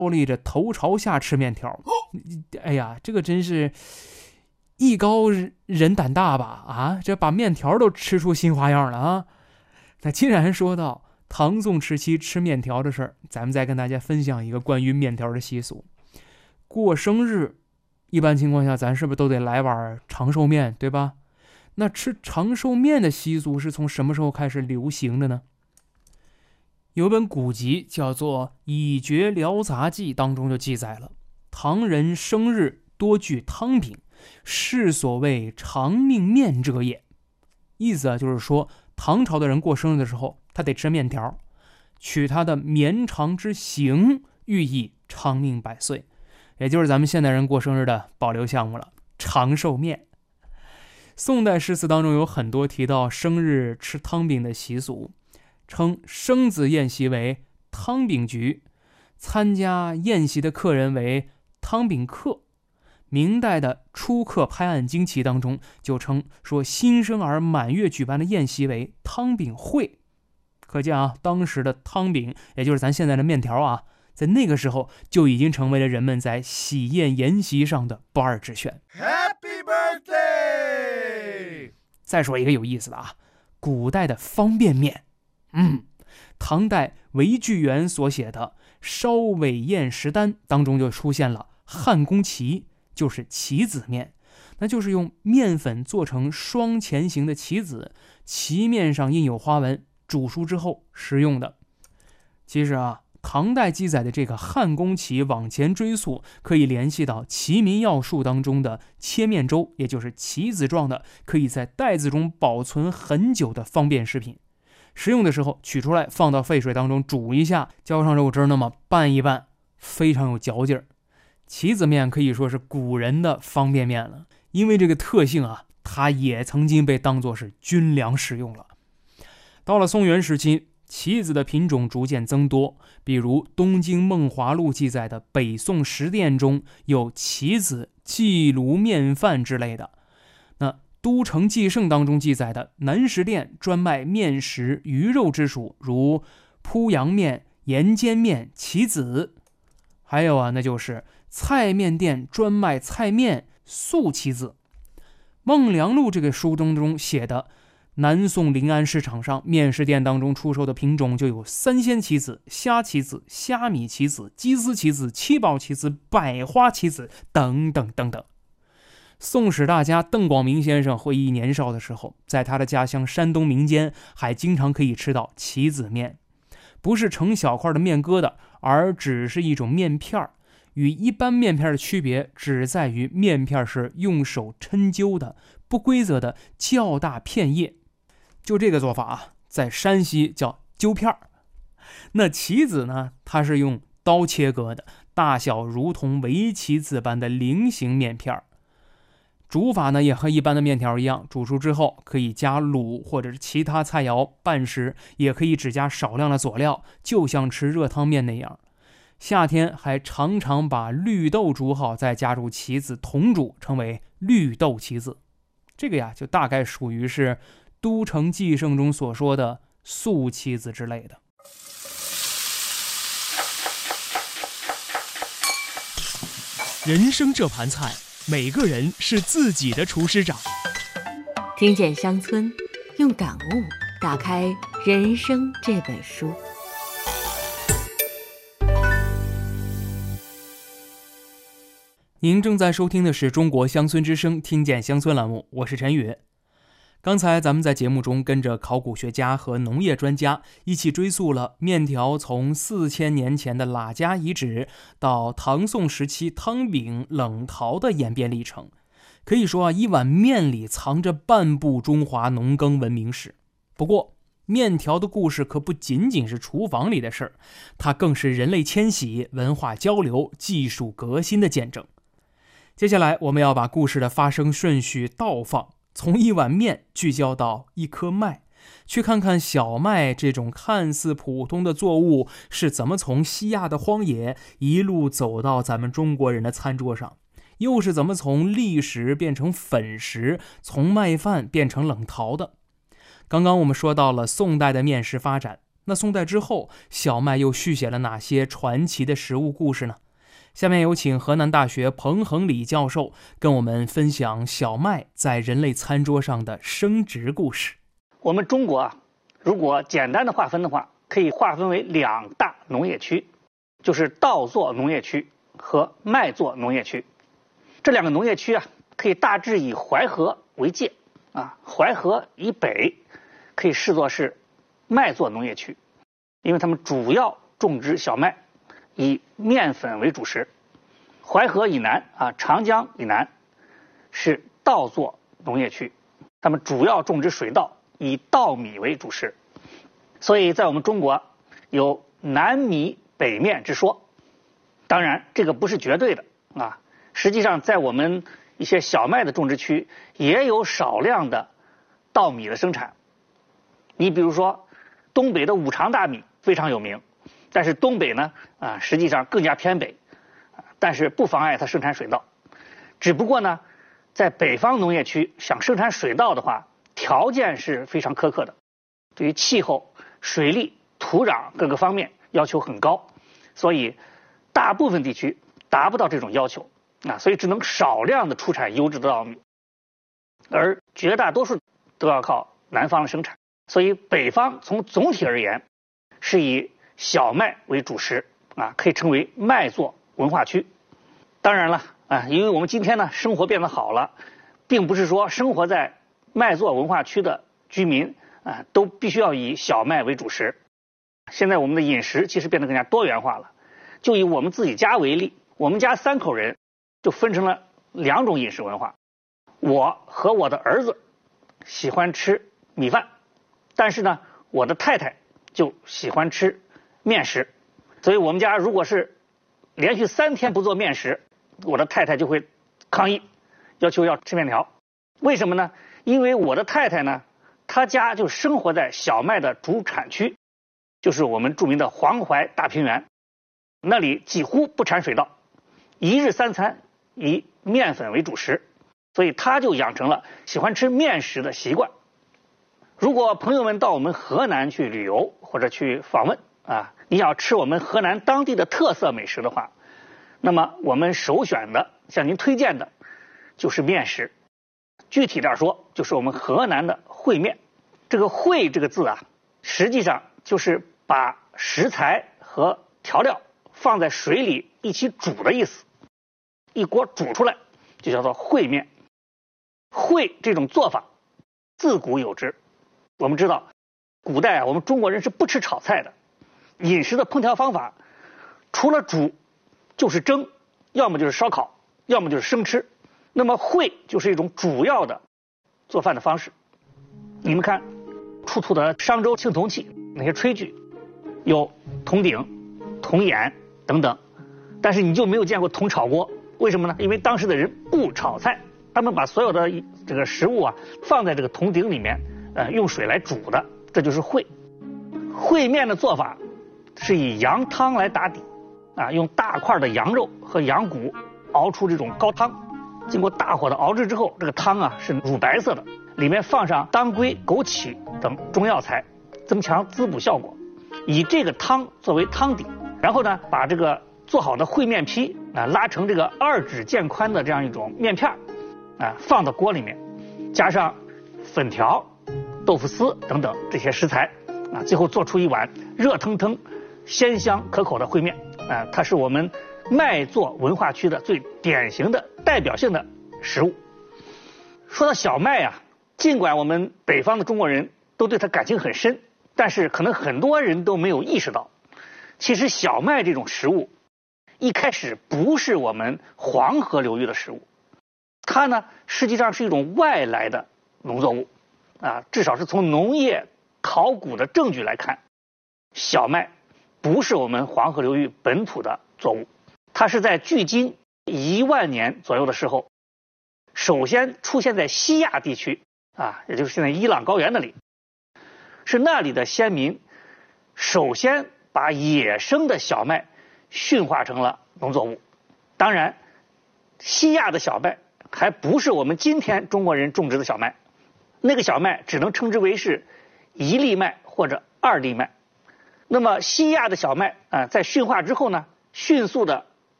立着头朝下吃面条。哎呀，这个真是艺高人胆大吧？啊，这把面条都吃出新花样了啊！那既然说到唐宋时期吃面条的事儿，咱们再跟大家分享一个关于面条的习俗。过生日，一般情况下咱是不是都得来碗长寿面，对吧？那吃长寿面的习俗是从什么时候开始流行的呢？有本古籍叫做《以绝辽杂记》，当中就记载了唐人生日多具汤饼，是所谓长命面者也。意思就是说，唐朝的人过生日的时候，他得吃面条，取他的绵长之形，寓意长命百岁，也就是咱们现代人过生日的保留项目了，长寿面。宋代诗词当中有很多提到生日吃汤饼的习俗，称生子宴席为汤饼局，参加宴席的客人为汤饼客。明代的《初刻拍案惊奇》当中就称说新生儿满月举办的宴席为汤饼会。可见啊，当时的汤饼，也就是咱现在的面条啊，在那个时候就已经成为了人们在喜宴筵席上的不二之选。 Happy birthday！ 再说一个有意思的啊，古代的方便面。唐代韦巨源所写的《烧尾宴食单》当中就出现了汉宫旗，就是棋子面，那就是用面粉做成双前形的棋子，棋面上印有花纹，煮熟之后食用的。其实啊，唐代记载的这个汉宫棋往前追溯，可以联系到《齐民要术》当中的切面粥，也就是棋子状的，可以在袋子中保存很久的方便食品。食用的时候取出来，放到沸水当中煮一下，浇上肉汁，那么拌一拌，非常有嚼劲儿。棋子面可以说是古人的方便面了，因为这个特性啊，它也曾经被当作是军粮使用了。到了宋元时期，棋子的品种逐渐增多，比如《东京梦华录》记载的北宋食店中有棋子、荠炉面饭之类的。那《都城纪胜》当中记载的南食店专卖面食、鱼肉之属，如铺阳面、盐煎面、棋子。还有啊，那就是菜面店专卖菜面、素棋子。《孟良录》这个书中写的南宋临安市场上面食店当中出售的品种就有三鲜棋子、虾棋子、虾米棋子、鸡丝棋子、七宝棋子、百花棋子等等等等。宋史大家邓广明先生回忆年少的时候，在他的家乡山东民间还经常可以吃到棋子面，不是成小块的面疙瘩，而只是一种面片，与一般面片的区别只在于面片是用手抻揪的不规则的较大片叶。就这个做法啊，在山西叫揪片。那棋子呢，它是用刀切割的，大小如同围棋子般的菱形面片。煮法呢也和一般的面条一样，煮熟之后可以加卤或者是其他菜肴拌食，也可以只加少量的佐料，就像吃热汤面那样。夏天还常常把绿豆煮好，再加入棋子同煮，称为绿豆棋子。这个呀，就大概属于是《都城纪胜》中所说的素棋子之类的。 人生这盘菜，每个人是自己的厨师长。 听见乡村，用感悟打开人生这本书。 您正在收听的是中国乡村之声听见乡村栏目，我是陈宇。刚才咱们在节目中跟着考古学家和农业专家一起追溯了面条从4000年前的喇家遗址到唐宋时期汤饼、冷陶的演变历程。可以说啊，一碗面里藏着半部中华农耕文明史。不过面条的故事可不仅仅是厨房里的事儿，它更是人类迁徙、文化交流、技术革新的见证。接下来我们要把故事的发生顺序倒放，从一碗面聚焦到一颗麦，去看看小麦这种看似普通的作物是怎么从西亚的荒野一路走到咱们中国人的餐桌上，又是怎么从砾石变成粉石，从麦饭变成冷陶的。刚刚我们说到了宋代的面食发展， 那宋代之后，小麦又续写了哪些传奇的食物故事呢？下面有请河南大学彭恒礼教授跟我们分享小麦在人类餐桌上的升值故事。 我们中国如果简单的划分的话，可以划分为2大农业区，就是稻作农业区和麦作农业区。这2个农业区可以大致以淮河为界淮河以北可以视作是麦作农业区，因为他们主要种植小麦，以面粉为主食。淮河以南长江以南是稻作农业区，他们主要种植水稻，以稻米为主食。所以在我们中国有南米北面之说，当然这个不是绝对的实际上在我们一些小麦的种植区也有少量的稻米的生产。你比如说东北的五常大米非常有名，但是东北呢实际上更加偏北，但是不妨碍它生产水稻。只不过呢，在北方农业区想生产水稻的话，条件是非常苛刻的，对于气候、水利、土壤各个方面要求很高，所以大部分地区达不到这种要求所以只能少量的出产优质的稻米，而绝大多数都要靠南方的生产。所以北方从总体而言是以小麦为主食可以称为麦作文化区。当然了因为我们今天呢生活变得好了，并不是说生活在麦作文化区的居民都必须要以小麦为主食。现在我们的饮食其实变得更加多元化了。就以我们自己家为例，我们家3口人就分成了2种饮食文化。我和我的儿子喜欢吃米饭，但是呢我的太太就喜欢吃面食。所以我们家如果是连续3天不做面食，我的太太就会抗议，要求要吃面条。为什么呢？因为我的太太呢，她家就生活在小麦的主产区，就是我们著名的黄淮大平原，那里几乎不产水稻，1日3餐以面粉为主食，所以她就养成了喜欢吃面食的习惯。如果朋友们到我们河南去旅游或者去访问你想吃我们河南当地的特色美食的话，那么我们首选的向您推荐的就是面食。具体点说，就是我们河南的烩面。这个烩这个字实际上就是把食材和调料放在水里一起煮的意思，一锅煮出来就叫做烩面。烩这种做法自古有之。我们知道古代我们中国人是不吃炒菜的，饮食的烹调方法除了煮就是蒸，要么就是烧烤，要么就是生吃。那么烩就是一种主要的做饭的方式。你们看出土的商周青铜器那些炊具有铜鼎、铜眼等等，但是你就没有见过铜炒锅。为什么呢？因为当时的人不炒菜，他们把所有的这个食物放在这个铜鼎里面用水来煮的，这就是烩。烩面的做法是以羊汤来打底用大块的羊肉和羊骨熬出这种高汤，经过大火的熬制之后，这个汤是乳白色的，里面放上当归、枸杞等中药材，增强滋补效果，以这个汤作为汤底，然后呢把这个做好的烩面皮拉成这个2指剑宽的这样一种面片放到锅里面，加上粉条、豆腐丝等等这些食材最后做出一碗热腾腾、鲜香可口的烩面它是我们麦作文化区的最典型的代表性的食物。说到小麦尽管我们北方的中国人都对它感情很深，但是可能很多人都没有意识到，其实小麦这种食物一开始不是我们黄河流域的食物，它呢实际上是一种外来的农作物至少是从农业考古的证据来看，小麦不是我们黄河流域本土的作物，它是在距今1万年左右的时候，首先出现在西亚地区也就是现在伊朗高原那里，是那里的先民首先把野生的小麦驯化成了农作物。当然西亚的小麦还不是我们今天中国人种植的小麦，那个小麦只能称之为是1粒麦或者2粒麦那么西亚的小麦在驯化之后呢，迅速的